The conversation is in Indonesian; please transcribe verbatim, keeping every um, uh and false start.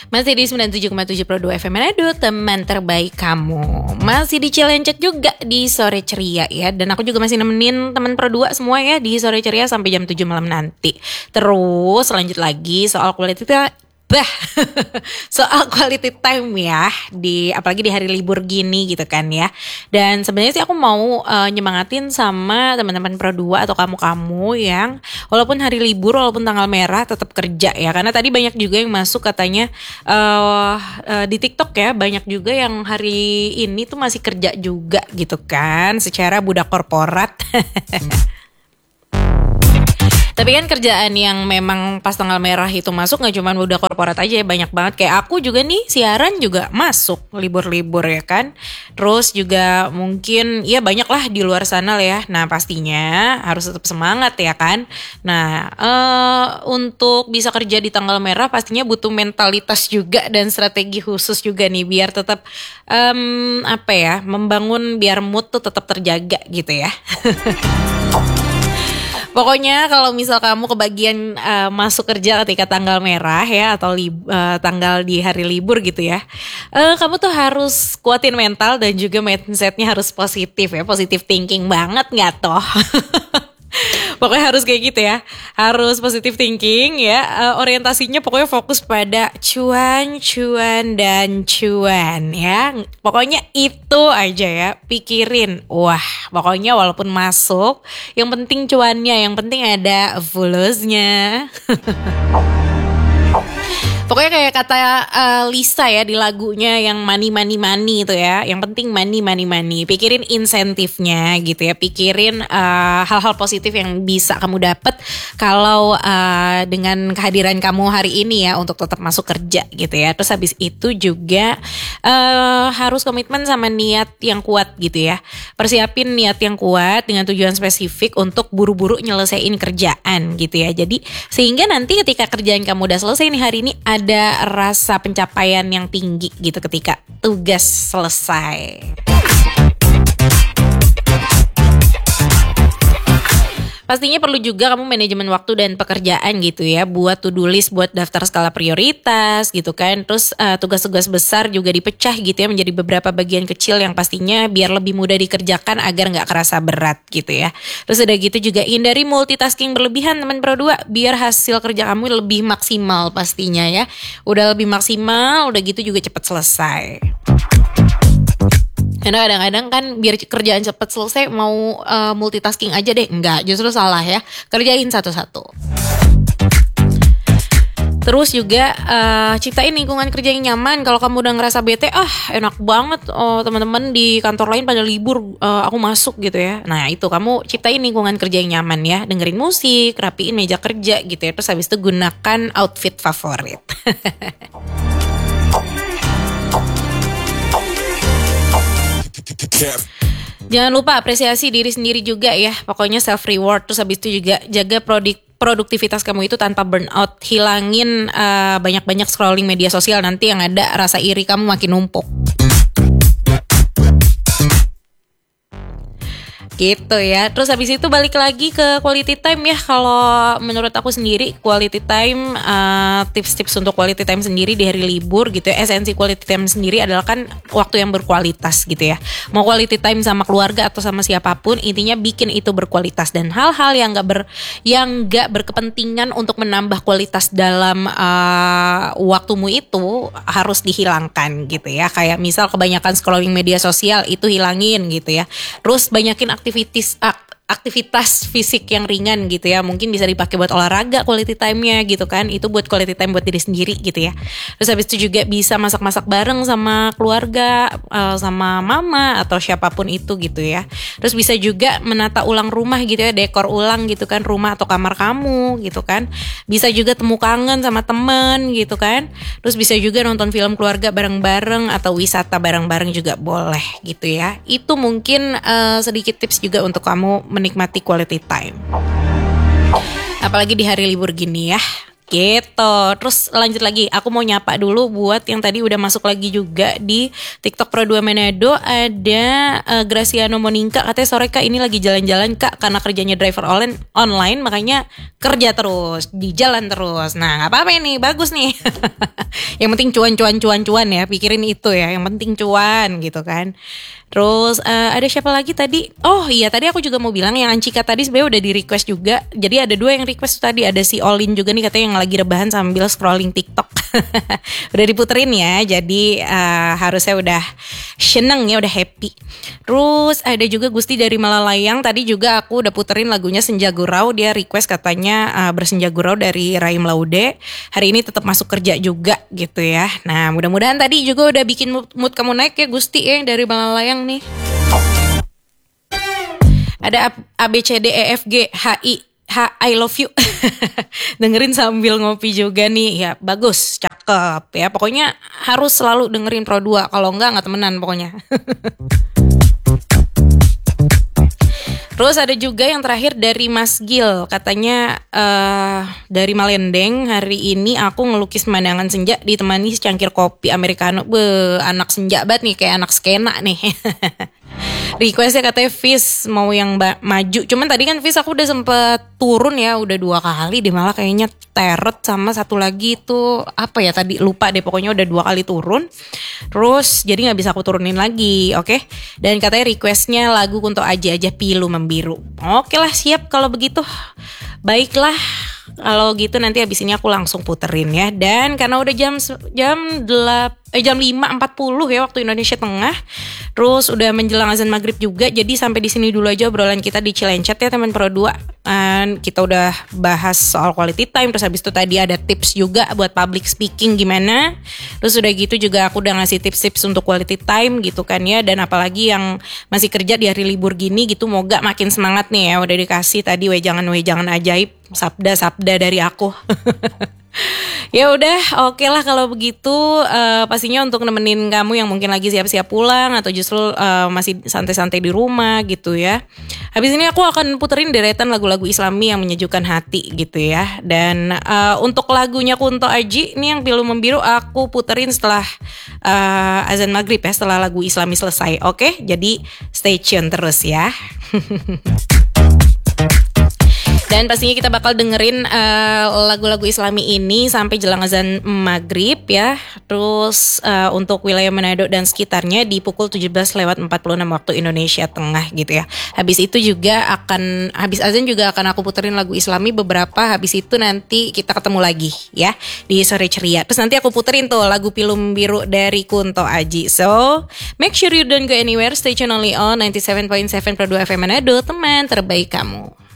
Masih di sembilan puluh tujuh koma tujuh Pro dua F M Manado, teman terbaik kamu. Masih di Cilencet juga di Sore Ceria ya. Dan aku juga masih nemenin teman Pro dua semua ya di Sore Ceria sampai jam tujuh malam nanti. Terus lanjut lagi soal quality time. Bah, soal quality time ya, di apalagi di hari libur gini gitu kan ya. Dan sebenarnya sih aku mau uh, nyemangatin sama teman-teman Pro dua atau kamu-kamu yang walaupun hari libur, walaupun tanggal merah tetap kerja ya. Karena tadi banyak juga yang masuk katanya uh, uh, di TikTok ya, banyak juga yang hari ini tuh masih kerja juga gitu kan, secara budak korporat. Tapi kan kerjaan yang memang pas tanggal merah itu masuk gak cuma udah korporat aja ya, banyak banget. Kayak aku juga nih siaran juga masuk libur-libur ya kan. Terus juga mungkin ya banyak lah di luar sana lah ya. Nah pastinya harus tetap semangat ya kan. Nah uh, untuk bisa kerja di tanggal merah pastinya butuh mentalitas juga dan strategi khusus juga nih. Biar tetap um, apa ya, membangun biar mood tuh tetap terjaga gitu ya. Pokoknya kalau misal kamu kebagian uh, masuk kerja ketika tanggal merah ya atau li, uh, tanggal di hari libur gitu ya, uh, kamu tuh harus kuatin mental dan juga mindsetnya harus positif ya, positive thinking banget nggak toh? Pokoknya harus kayak gitu ya, harus positive thinking ya, uh, orientasinya pokoknya fokus pada cuan, cuan, dan cuan ya. Pokoknya itu aja ya, pikirin. Wah, pokoknya walaupun masuk, yang penting cuannya, yang penting ada fullosnya. Pokoknya kayak kata uh, Lisa ya di lagunya yang money money money itu ya. Yang penting money money money. Pikirin insentifnya gitu ya. Pikirin uh, hal-hal positif yang bisa kamu dapat kalau uh, dengan kehadiran kamu hari ini ya untuk tetap masuk kerja gitu ya. Terus habis itu juga uh, harus komitmen sama niat yang kuat gitu ya. Persiapin niat yang kuat dengan tujuan spesifik untuk buru-buru nyelesain kerjaan gitu ya. Jadi sehingga nanti ketika kerjaan kamu udah selesai nih hari ini ada rasa pencapaian yang tinggi gitu ketika tugas selesai. Pastinya perlu juga kamu manajemen waktu dan pekerjaan gitu ya, buat to-do list, buat daftar skala prioritas gitu kan. Terus uh, tugas-tugas besar juga dipecah gitu ya menjadi beberapa bagian kecil yang pastinya biar lebih mudah dikerjakan agar gak kerasa berat gitu ya. Terus udah gitu juga hindari multitasking berlebihan teman Pro dua, biar hasil kerja kamu lebih maksimal pastinya ya. Udah lebih maksimal, udah gitu juga cepat selesai. Karena kadang-kadang kan biar kerjaan cepat selesai mau uh, multitasking aja deh. Enggak, justru salah ya. Kerjain satu-satu. Terus juga uh, ciptain lingkungan kerja yang nyaman. Kalau kamu udah ngerasa bete, ah enak banget oh, teman-teman di kantor lain pada libur, uh, aku masuk gitu ya. Nah itu kamu ciptain lingkungan kerja yang nyaman ya. Dengerin musik, rapiin meja kerja gitu ya. Terus habis itu gunakan outfit favorit. Jangan lupa apresiasi diri sendiri juga ya. Pokoknya self reward. Terus habis itu juga jaga produk produktivitas kamu itu tanpa burnout. Hilangin uh, banyak-banyak scrolling media sosial, nanti yang ada rasa iri kamu makin numpuk. Gitu ya. Terus habis itu balik lagi ke quality time ya. Kalau menurut aku sendiri quality time, uh, tips-tips untuk quality time sendiri di hari libur gitu ya. Esensi quality time sendiri adalah kan waktu yang berkualitas gitu ya. Mau quality time sama keluarga atau sama siapapun, intinya bikin itu berkualitas. Dan hal-hal yang gak ber yang gak berkepentingan untuk menambah kualitas dalam uh, waktumu itu harus dihilangkan gitu ya. Kayak misal kebanyakan scrolling media sosial itu hilangin gitu ya. Terus banyakin aktivitas aktivitas aktivitas fisik yang ringan gitu ya, mungkin bisa dipakai buat olahraga quality time-nya gitu kan, itu buat quality time buat diri sendiri gitu ya. Terus habis itu juga bisa masak-masak bareng sama keluarga, uh, sama mama atau siapapun itu gitu ya. Terus bisa juga menata ulang rumah gitu ya, dekor ulang gitu kan rumah atau kamar kamu gitu kan. Bisa juga temu kangen sama temen gitu kan. Terus bisa juga nonton film keluarga bareng-bareng atau wisata bareng-bareng juga boleh gitu ya. Itu mungkin uh, sedikit tips juga untuk kamu menikmati quality time. Apalagi di hari libur gini ya. Gitu. Terus lanjut lagi, aku mau nyapa dulu buat yang tadi udah masuk lagi juga di TikTok Pro dua Manado. Ada uh, Graciano Moninka, katanya sore Kak ini lagi jalan-jalan Kak, karena kerjanya driver online, online makanya kerja terus, di jalan terus. Nah gak apa-apa nih, bagus nih. Yang penting cuan-cuan-cuan-cuan ya, pikirin itu ya, yang penting cuan gitu kan. Terus uh, ada siapa lagi tadi? Oh iya, tadi aku juga mau bilang yang Ancika tadi sebenarnya udah di request juga. Jadi ada dua yang request tadi, ada si Olin juga nih katanya yang lagi rebahan sambil scrolling TikTok. Udah diputerin ya, jadi uh, harusnya udah seneng ya, udah happy. Terus ada juga Gusti dari Malalayang, tadi juga aku udah puterin lagunya Senja Gurau. Dia request katanya uh, Bersenja Gurau dari Raim Laude. Hari ini tetap masuk kerja juga gitu ya. Nah mudah-mudahan tadi juga udah bikin mood, mood kamu naik ya Gusti ya, dari Malalayang nih. Ada A B C D E F G H I H I love you. Dengerin sambil ngopi juga nih. Ya bagus, cakep ya. Pokoknya harus selalu dengerin Pro dua. Kalau enggak enggak temenan pokoknya. Terus ada juga yang terakhir dari Mas Gil, katanya uh, dari Malendeng, hari ini aku ngelukis pemandangan senja ditemani secangkir kopi americano. Be, anak senja banget nih, kayak anak skena nih. Requestnya katanya Fis mau yang ba- maju. Cuman tadi kan Fis aku udah sempet turun ya, udah dua kali deh malah kayaknya Teret sama satu lagi itu apa ya tadi lupa deh, pokoknya udah dua kali turun. Terus jadi nggak bisa aku turunin lagi, oke? Okay? Dan katanya requestnya lagu Kunto Aji aja Pilu Membiru. Oke lah, siap kalau begitu. Baiklah. Kalau gitu nanti abis ini aku langsung puterin ya. Dan karena udah jam jam delapan eh jam lima empat puluh ya waktu Indonesia Tengah. Terus udah menjelang azan maghrib juga. Jadi sampai di sini dulu aja obrolan kita di Cilencet ya teman Pro dua. Dan kita udah bahas soal quality time. Terus habis itu tadi ada tips juga buat public speaking gimana. Terus udah gitu juga aku udah ngasih tips-tips untuk quality time gitu kan ya. Dan apalagi yang masih kerja di hari libur gini gitu, moga makin semangat nih ya. Udah dikasih tadi wejangan-wejangan ajaib, sabda-sabda dari aku. Ya udah, oke okay lah kalau begitu. Uh, pastinya untuk nemenin kamu yang mungkin lagi siap-siap pulang atau justru uh, masih santai-santai di rumah gitu ya. Habis ini aku akan puterin deretan lagu-lagu Islami yang menyejukkan hati gitu ya. Dan uh, untuk lagunya Kunto Aji ini yang Pilu Membiru aku puterin setelah uh, azan maghrib ya, setelah lagu Islami selesai. Oke, okay? Jadi stay tune terus ya. Dan pastinya kita bakal dengerin uh, lagu-lagu Islami ini sampai jelang azan maghrib ya. Terus uh, untuk wilayah Manado dan sekitarnya di pukul tujuh belas lewat empat puluh enam waktu Indonesia Tengah gitu ya. Habis itu juga akan, habis azan juga akan aku puterin lagu Islami beberapa. Habis itu nanti kita ketemu lagi ya di Sore Ceria. Terus nanti aku puterin tuh lagu Pilu Membiru dari Kunto Aji. So make sure you don't go anywhere, stay tune only on ninety-seven point seven Pro dua F M Manado, teman terbaik kamu.